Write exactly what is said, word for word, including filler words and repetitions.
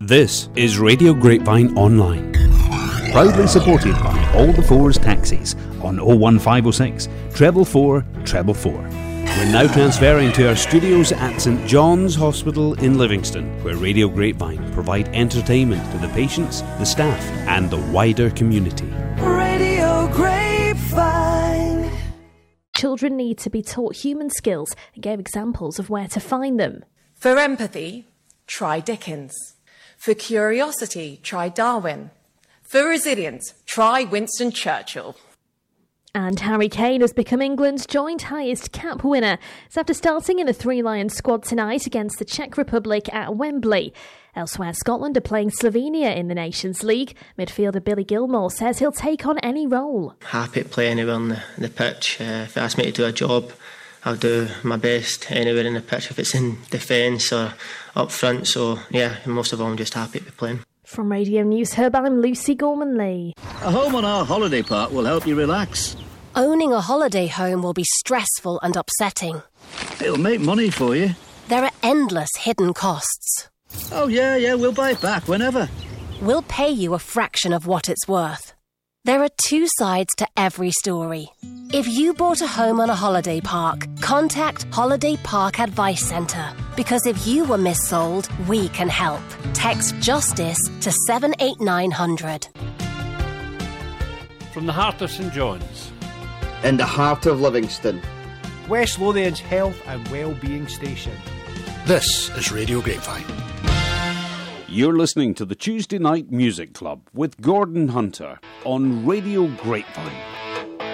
This is Radio Grapevine Online, proudly supported by All the Fours Taxis on oh one five oh six, treble four, treble four. We're now transferring to our studios at St John's Hospital in Livingston, where Radio Grapevine provide entertainment to the patients, the staff and the wider community. Radio Grapevine. Children need to be taught human skills and gave examples of where to find them. For empathy, try Dickens. For curiosity, try Darwin. For resilience, try Winston Churchill. And Harry Kane has become England's joint highest cap winner. It's after starting in the Three Lions squad tonight against the Czech Republic at Wembley. Elsewhere, Scotland are playing Slovenia in the Nations League. Midfielder Billy Gilmore says he'll take on any role. Happy to play anywhere on the, the pitch. Uh, if they ask me to do a job, I'll do my best anywhere in the pitch, if it's in defence or up front. So, yeah, most of all, I'm just happy to be playing. From Radio News Hub, I'm Lucy Gorman-Lee. A home on our holiday park will help you relax. Owning a holiday home will be stressful and upsetting. It'll make money for you. There are endless hidden costs. Oh, yeah, yeah, we'll buy it back whenever. We'll pay you a fraction of what it's worth. There are two sides to every story. If you bought a home on a holiday park, contact Holiday Park Advice Centre. Because if you were missold, we can help. Text JUSTICE to seven eight nine hundred. From the heart of St John's, in the heart of Livingston, West Lothian's health and well-being station. This is Radio Grapevine. You're listening to the Tuesday Night Music Club with Gordon Hunter on Radio Grapevine.